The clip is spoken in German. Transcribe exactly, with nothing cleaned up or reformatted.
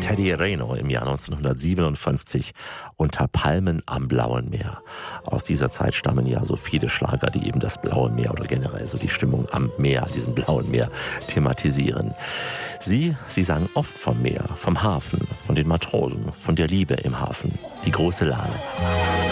Teddy Reno im Jahr neunzehnhundertsiebenundfünfzig, Unter Palmen am Blauen Meer. Aus dieser Zeit stammen ja so viele Schlager, die eben das Blaue Meer oder generell so die Stimmung am Meer, diesem Blauen Meer, thematisieren. Sie, sie sang oft vom Meer, vom Hafen, von den Matrosen, von der Liebe im Hafen. Die große Lale.